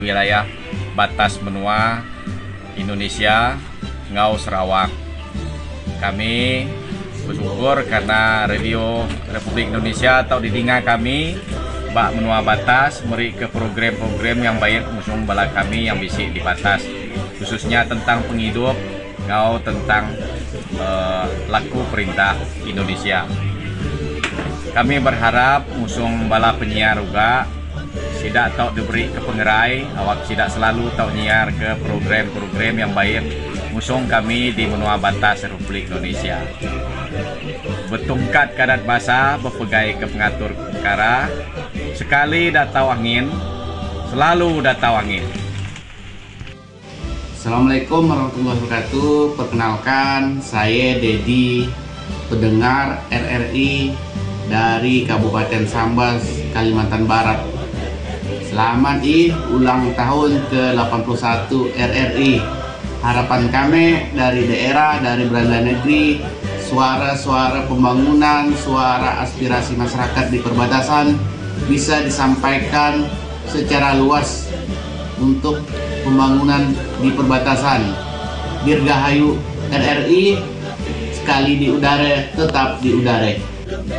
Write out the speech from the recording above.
wilayah batas benua Indonesia, Ngau Sarawak. Kami bersyukur karena Radio Republik Indonesia atau didengar kami bak menua batas meri ke program-program yang baik musung bala kami yang bisik di batas, khususnya tentang penghidup ngau tentang laku perintah Indonesia. Kami berharap musung bala penyiar juga tidak tahu diberi kepengerai, awak tidak selalu tahu nyiar ke program-program yang baik musung kami di menua batas Republik Indonesia. Bertungkat kadat basa berpegai ke pengatur perkara, sekali datau angin, selalu datau angin. Assalamualaikum warahmatullahi wabarakatuh. Perkenalkan, saya Dedi, pendengar RRI dari Kabupaten Sambas, Kalimantan Barat. Selamat ulang tahun ke-81 RRI. Harapan kami dari daerah, dari beranda negeri, suara-suara pembangunan, suara aspirasi masyarakat di perbatasan bisa disampaikan secara luas untuk pembangunan di perbatasan. Dirgahayu RRI, sekali di udara tetap di udara.